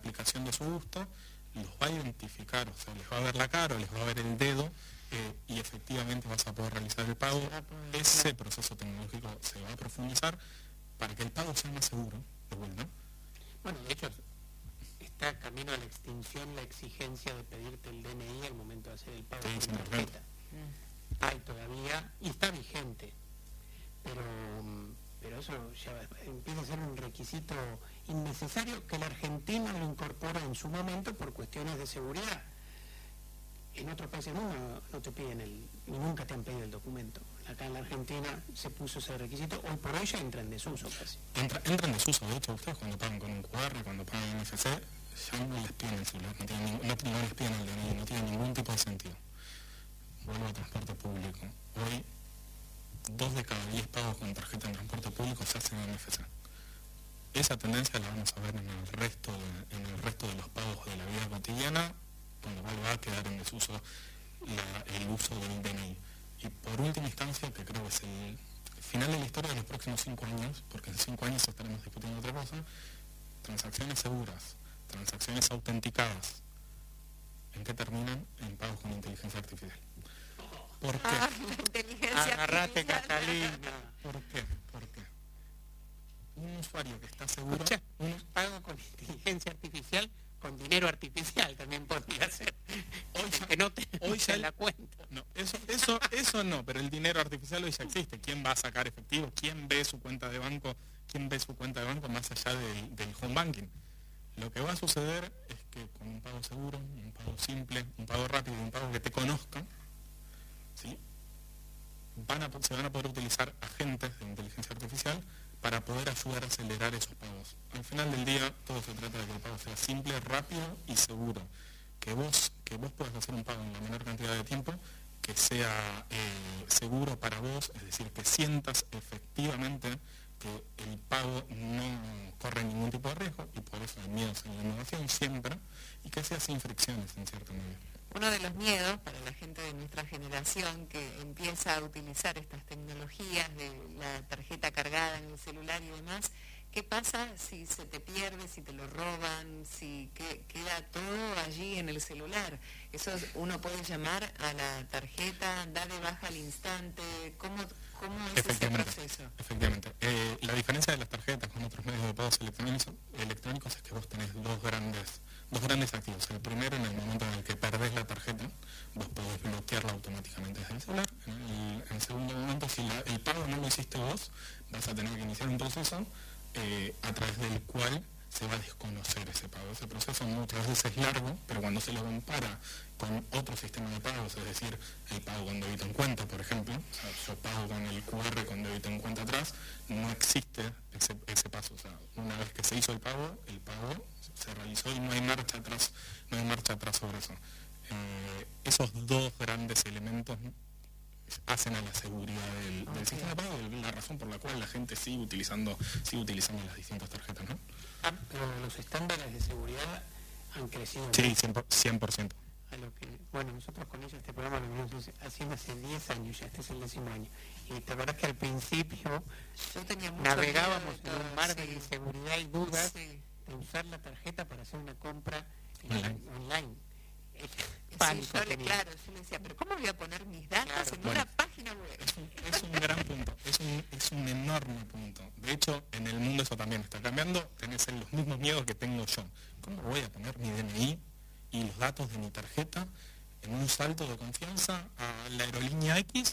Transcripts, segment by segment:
aplicación de su gusto, los va a identificar, o sea, les va a ver la cara, les va a ver el dedo, y efectivamente vas a poder realizar el pago. Ese proceso tecnológico se va a profundizar para que el pago sea más seguro, de vuelta. Bueno, de hecho, está camino a la extinción la exigencia de pedirte el DNI al momento de hacer el pago con tarjeta. Hay todavía, y está vigente, pero eso ya empieza a ser un requisito innecesario que la Argentina lo incorpora en su momento por cuestiones de seguridad. En otros países no te piden y nunca te han pedido el documento. Acá en la Argentina se puso ese requisito, hoy por hoy ya entra en desuso casi. Entra en desuso, de hecho ustedes cuando pagan con un QR, cuando pagan en NFC, ya no les piden el celular, no les piden el DNI, no tiene ningún tipo de sentido. Vuelvo al transporte público. Hoy, 2 de cada 10 pagos con tarjeta en transporte público se hacen en NFC. Esa tendencia la vamos a ver en el resto de los pagos de la vida cotidiana, con lo cual va a quedar en desuso el uso del DNI. Y por última instancia, que creo que es el final de la historia de los próximos 5 años, porque en 5 años estaremos discutiendo otra cosa, transacciones seguras, transacciones autenticadas. ¿En qué terminan? En pagos con inteligencia artificial. ¿Por qué? La inteligencia Agarrate, artificial. Catalina. ¿Por qué? Un usuario que está seguro... Escucha, un pago con inteligencia artificial, con dinero artificial también podría ser. Que no te ya la cuenta. No, eso no, pero el dinero artificial hoy ya existe. ¿Quién va a sacar efectivo? ¿Quién ve su cuenta de banco? ¿Quién ve su cuenta de banco más allá del home banking? Lo que va a suceder es que con un pago seguro, un pago simple, un pago rápido, un pago que te conozcan, ¿sí? Se van a poder utilizar agentes de inteligencia artificial para poder ayudar a acelerar esos pagos. Al final del día, todo se trata de que el pago sea simple, rápido y seguro. Que vos puedas hacer un pago en la menor cantidad de tiempo, que sea seguro para vos, es decir, que sientas efectivamente que el pago no corre ningún tipo de riesgo, y por eso hay miedos en la innovación siempre, y que sea sin fricciones en cierta medida. Uno de los miedos para la gente de nuestra generación que empieza a utilizar estas tecnologías de la tarjeta cargada en el celular y demás, ¿qué pasa si se te pierde, si te lo roban, si queda todo allí en el celular? Eso uno puede llamar a la tarjeta, dar de baja al instante, ¿cómo es ese proceso? Efectivamente. La diferencia de las tarjetas con otros medios de pagos electrónicos es que vos tenés dos grandes activos. El primero, en el momento en el que perdés la tarjeta, vos podés bloquearla automáticamente desde el celular. En el segundo momento, si el pago no lo hiciste vos, vas a tener que iniciar un proceso a través del cual se va a desconocer ese pago. Ese proceso muchas veces es largo, pero cuando se lo compara con otro sistema de pagos, es decir, el pago con débito en cuenta, por ejemplo, o sea, yo pago con el QR con débito en cuenta atrás, no existe ese paso. O sea, una vez que se hizo el pago se realizó y no hay marcha atrás sobre eso. Esos dos grandes elementos hacen a la seguridad del sistema de pago, la razón por la cual la gente sigue utilizando las distintas tarjetas, ¿no? Pero los estándares de seguridad han crecido. Sí, 100%. A lo que, bueno, nosotros con ellos este programa lo venimos haciendo hace 10 años, ya este es el 10º año. Y te acordás que al principio Yo tenía mucho navegábamos miedo de en todo, un mar de sí. inseguridad y dudas Sí. de usar la tarjeta para hacer una compra online. Sí, claro, yo le decía, pero ¿cómo voy a poner mis datos en una página web? Es un gran punto, es un enorme punto. De hecho, en el mundo eso también está cambiando. Tenés los mismos miedos que tengo yo. ¿Cómo voy a poner mi DNI y los datos de mi tarjeta en un salto de confianza a la aerolínea X?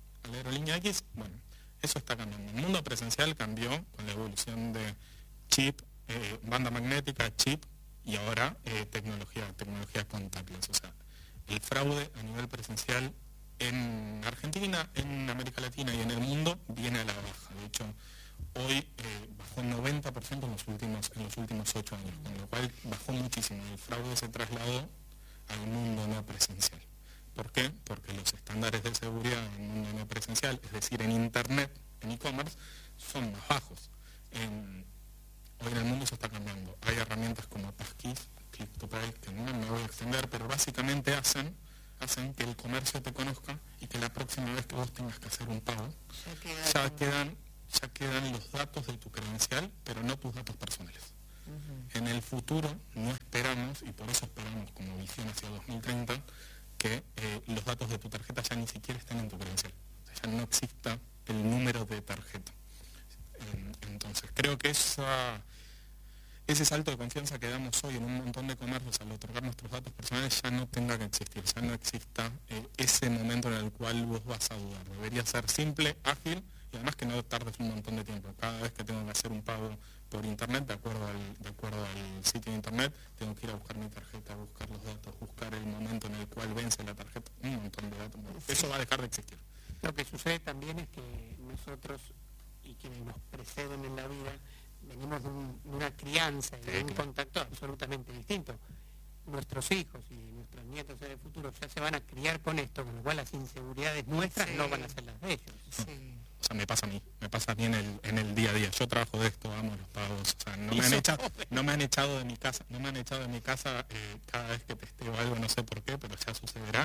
Bueno, eso está cambiando. El mundo presencial cambió con la evolución de chip, banda magnética, chip, y ahora tecnología contactless. O sea, el fraude a nivel presencial en Argentina, en América Latina y en el mundo viene a la baja. De hecho, hoy bajó 90% en los últimos 8 años, con lo cual bajó muchísimo. El fraude se trasladó al mundo no presencial. ¿Por qué? Porque los estándares de seguridad en el mundo no presencial, es decir, en Internet, en e-commerce, son más bajos. Hoy en el mundo se está cambiando. Hay herramientas como Passkeys, Click to Pay, que no me voy a extender, pero básicamente hacen que el comercio te conozca y que la próxima vez que vos tengas que hacer un pago, ya quedan los datos de tu credencial, pero no tus datos personales. En el futuro no esperamos, y por eso esperamos como visión hacia 2030, que los datos de tu tarjeta ya ni siquiera estén en tu credencial. O sea, ya no exista el número de tarjeta. Entonces, creo que ese salto de confianza que damos hoy en un montón de comercios al otorgar nuestros datos personales ya no tenga que existir, ya no exista ese momento en el cual vos vas a dudar. Debería ser simple, ágil y además que no tardes un montón de tiempo. Cada vez que tengo que hacer un pago por internet, de acuerdo al sitio de internet, tengo que ir a buscar mi tarjeta, buscar los datos, buscar el momento en el cual vence la tarjeta, un montón de datos. Eso va a dejar de existir. Lo que sucede también es que nosotros y quienes nos preceden en la vida venimos de una crianza y de un contacto absolutamente distinto. Nuestros hijos y nuestros nietos en el futuro ya se van a criar con esto, con lo cual las inseguridades nuestras no van a ser las de ellos. Sí. O sea, me pasa a mí en el día a día. Yo trabajo de esto, amo los pagos. O sea, no me han echado de mi casa cada vez que testeo algo, no sé por qué, pero ya sucederá.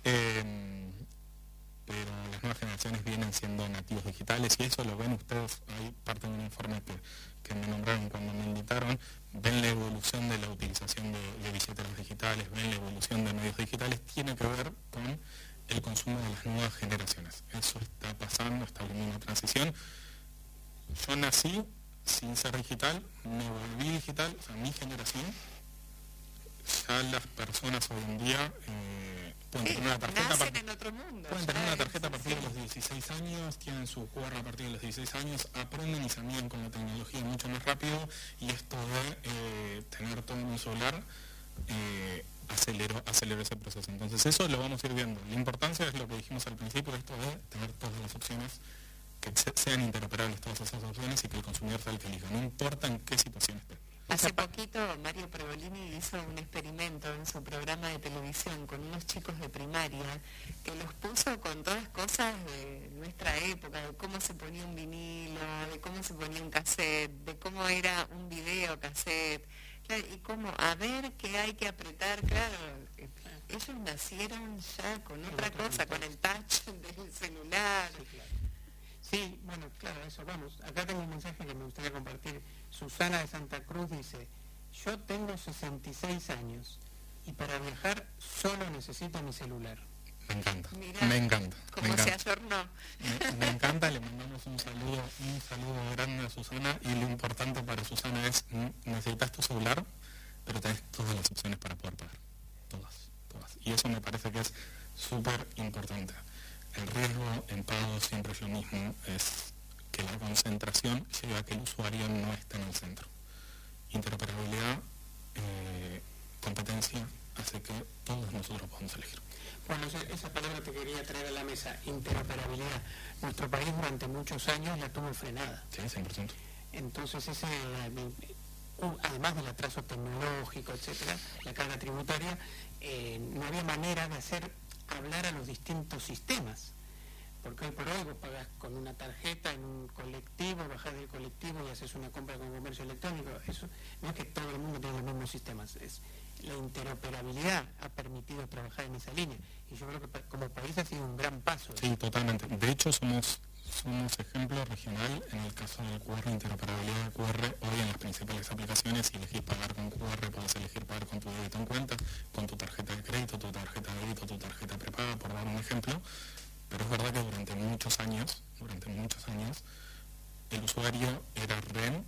Pero las nuevas generaciones vienen siendo nativos digitales y eso lo ven ustedes. Hay parte de un informe que me nombraron cuando me invitaron. Ven la evolución de la utilización de billeteras digitales, ven la evolución de medios digitales. Tiene que ver con el consumo de las nuevas generaciones. Eso está pasando, está habiendo una transición. Yo nací sin ser digital, me volví digital, o sea, mi generación. Ya las personas hoy en día pueden tener una tarjeta en otro mundo, pueden tener una tarjeta a partir de los 16 años, tienen su QR a partir de los 16 años, aprenden y se amigan con la tecnología mucho más rápido y esto de tener todo en un celular aceleró ese proceso. Entonces eso lo vamos a ir viendo. La importancia es lo que dijimos al principio, esto de tener todas las opciones, que sean interoperables todas esas opciones y que el consumidor sea el que elija, no importa en qué situación esté. Hace poquito Mario Pergolini hizo un experimento en su programa de televisión con unos chicos de primaria que los puso con todas cosas de nuestra época, de cómo se ponía un vinilo, de cómo se ponía un cassette, de cómo era un video cassette, claro, y cómo, a ver qué hay que apretar, claro. Ellos nacieron ya con otra cosa, con el touch del celular. Sí, claro. Sí, bueno, claro, eso vamos. Acá tengo un mensaje que me gustaría compartir. Susana de Santa Cruz dice: yo tengo 66 años y para viajar solo necesito mi celular. Me encanta, Mirá, me encanta. Como se ayornó. Me encanta, le mandamos un saludo grande a Susana y lo importante para Susana es, necesitas tu celular, pero tenés todas las opciones para poder pagar. Todas. Y eso me parece que es súper importante. El riesgo en pago siempre es lo mismo, es que la concentración lleva a que el usuario no esté en el centro. Interoperabilidad, competencia, hace que todos nosotros podamos elegir. Bueno, esa palabra te quería traer a la mesa, interoperabilidad. Nuestro país durante muchos años la tuvo frenada. Sí, 100%. Entonces además del atraso tecnológico, etcétera, la carga tributaria, no había manera de hacer hablar a los distintos sistemas, porque hoy por hoy vos pagás con una tarjeta en un colectivo, bajás del colectivo y haces una compra con comercio electrónico. Eso no es que todo el mundo tenga los mismos sistemas, es la interoperabilidad ha permitido trabajar en esa línea y yo creo que como país ha sido un gran paso. Sí, totalmente. De hecho somos ejemplo regional en el caso del QR, interoperabilidad de QR. Hoy en las principales aplicaciones, si elegís pagar con QR, podés elegir pagar con tu débito en cuenta, con tu tarjeta de crédito, tu tarjeta de débito, tu tarjeta prepaga, por dar un ejemplo. Pero es verdad que durante muchos años, el usuario era rehén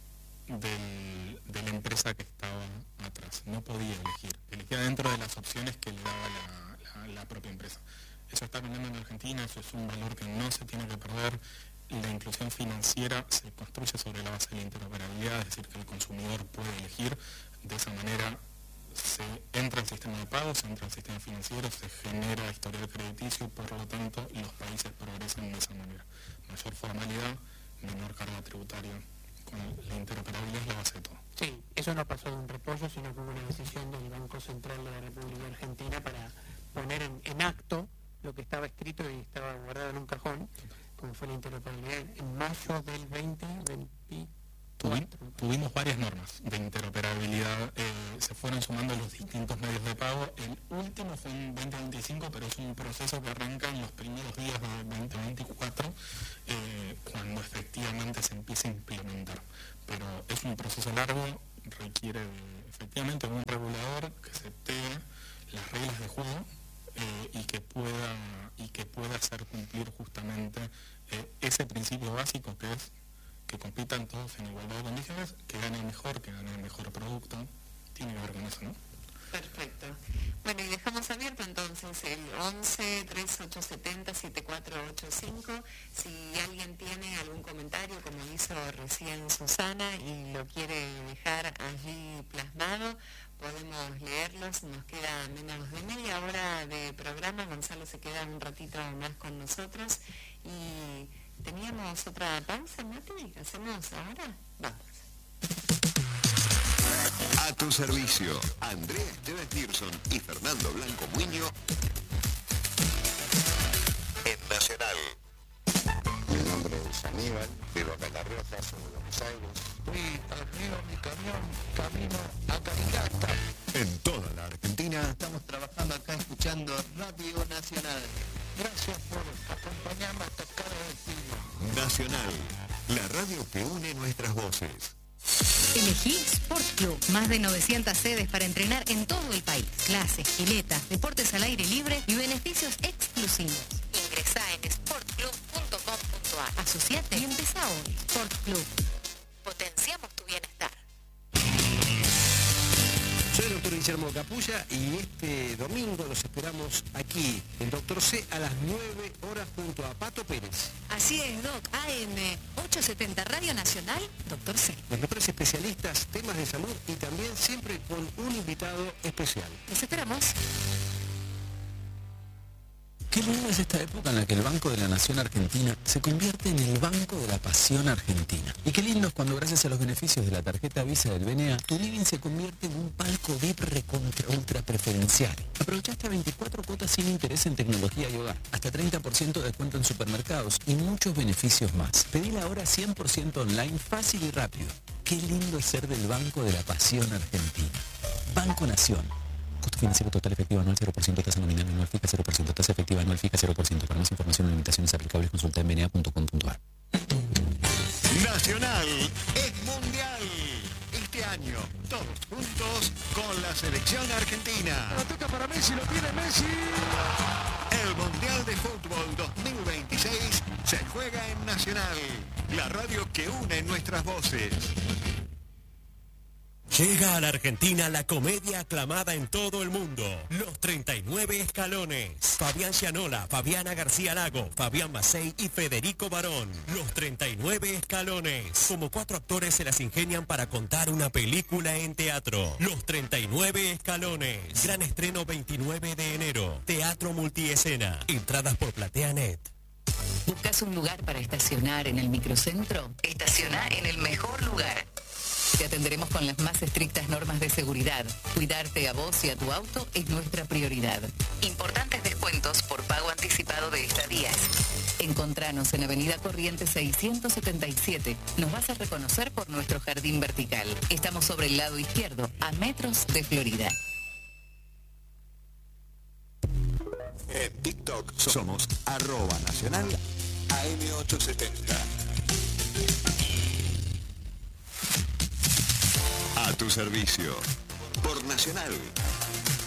de la empresa que estaba atrás. No podía elegir. Elegía dentro de las opciones que le daba la propia empresa. Eso está cambiando en Argentina, eso es un valor que no se tiene que perder. La inclusión financiera se construye sobre la base de la interoperabilidad, es decir, que el consumidor puede elegir. De esa manera se entra al sistema de pagos, se entra al sistema financiero, se genera historial crediticio, por lo tanto los países progresan de esa manera. Mayor formalidad, menor carga tributaria. Con la interoperabilidad es la base de todo. Sí, eso no pasó de un repollo, sino que hubo una decisión del Banco Central de la República Argentina para poner en acto lo que estaba escrito y estaba guardado en un cajón, como fue la interoperabilidad en mayo del 2024. Tuvimos varias normas de interoperabilidad, se fueron sumando los distintos medios de pago. El último fue en 2025, pero es un proceso que arranca en los primeros días de 2024, cuando efectivamente se empieza a implementar. Pero es un proceso largo, requiere efectivamente un regulador que setee las reglas de juego y que pueda hacer cumplir justamente ese principio básico, que es que compitan todos en igualdad de condiciones, que gane el mejor producto. Tiene que ver con eso, ¿no? Perfecto. Bueno, y dejamos abierto entonces el 11-3870-7485. Si alguien tiene algún comentario, como hizo recién Susana, y lo quiere dejar allí plasmado, podemos leerlos. Nos queda menos de media hora de programa. Gonzalo se queda un ratito más con nosotros. Y teníamos otra pausa, Mati. ¿Hacemos ahora? Vamos. A tu servicio, Andrea Esteves Pearson y Fernando Blanco Muño en Nacional. Mi nombre es Aníbal, vivo acá en La Rioja, soy de Buenos Aires. Fui arriba mi camión, camino a Carilasta. En toda la Argentina, Estamos trabajando acá escuchando Radio Nacional. Gracias por acompañarme hasta cada destino. Nacional, la radio que une nuestras voces. Elegí Sport Club. Más de 900 sedes para entrenar en todo el país. Clases, piletas, deportes al aire libre y beneficios exclusivos. Ingresá en sportclub.com.ar. Asociate y empezá hoy. Sport Club. Potenciamos tu bienestar. Soy el doctor Guillermo Capulla y este domingo los esperamos aquí en Doctor C a las 9 horas junto a Pato Pérez. Así es, Doc. AM 870 Radio Nacional, Doctor C. Los mejores especialistas, temas de salud y también siempre con un invitado especial. Los esperamos. Qué linda es esta época en la que el Banco de la Nación Argentina se convierte en el Banco de la Pasión Argentina. Y qué lindo es cuando gracias a los beneficios de la tarjeta Visa del BNA, tu living se convierte en un palco VIP recontra ultra preferencial. Aprovecha hasta 24 cuotas sin interés en tecnología y hogar, hasta 30% de descuento en supermercados y muchos beneficios más. Pedila ahora 100% online, fácil y rápido. Qué lindo es ser del Banco de la Pasión Argentina. Banco Nación. Costo financiero total efectivo anual 0%, tasa nominal anual fija 0%, tasa efectiva anual fija 0%. Para más información o limitaciones aplicables consulta en bna.com.ar. Nacional es mundial. Este año, todos juntos con la selección argentina. La toca para Messi, lo tiene Messi. El Mundial de Fútbol 2026 se juega en Nacional, la radio que une nuestras voces. Llega a la Argentina la comedia aclamada en todo el mundo, Los 39 Escalones. Fabián Gianola, Fabiana García Lago, Fabián Macei y Federico Barón. Los 39 Escalones. Como 4 actores se las ingenian para contar una película en teatro. Los 39 Escalones. Gran estreno 29 de enero. Teatro multiescena. Entradas por PlateaNet. ¿Buscas un lugar para estacionar en el microcentro? Estaciona en el mejor lugar. Te atenderemos con las más estrictas normas de seguridad. Cuidarte a vos y a tu auto es nuestra prioridad. Importantes descuentos por pago anticipado de estadías. Encontranos en Avenida Corrientes 677. Nos vas a reconocer por nuestro jardín vertical. Estamos sobre el lado izquierdo, a metros de Florida. En TikTok somos @nacional AM870. A tu servicio, por Nacional.